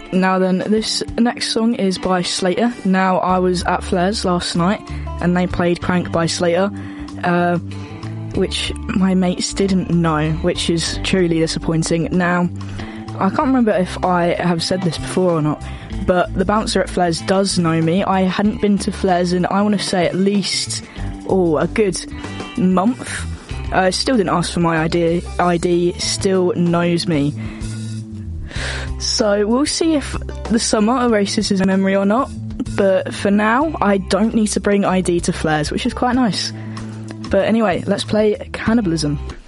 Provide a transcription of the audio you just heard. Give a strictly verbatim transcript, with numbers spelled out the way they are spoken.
Now then, this next song is by Slater. Now, I was at Flares last night, and they played Crank by Slater, uh, which my mates didn't know, which is truly disappointing. Now, I can't remember if I have said this before or not, but the bouncer at Flares does know me. I hadn't been to Flares in, I want to say, at least, oh, a good month. Uh, still didn't ask for my I D, I D, still knows me. So we'll see if the summer erases his memory or not, but for now, I don't need to bring I D to Flares, which is quite nice. But anyway, let's play Cannibalism.